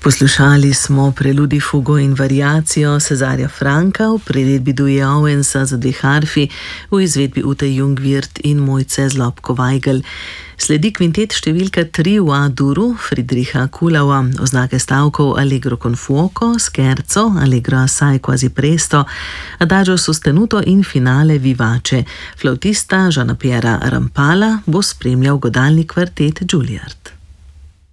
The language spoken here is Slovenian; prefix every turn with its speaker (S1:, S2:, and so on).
S1: Poslušali smo preludi Fugo in variacijo Cesarja Franka v priredbi Duje Owensa za dve harfi v izvedbi Ute Jungwirth in Mojce Zlobko-Weigl. Sledi kvintet številka 3 v A-duru Friedricha Kuhlauer, oznake stavkov Allegro con fuoco, scherzo, Allegro assai quasi presto, adagio sostenuto in finale vivace. Flautista Jeana-Pierre Rampala bo spremljal godalni kvartet Juilliard.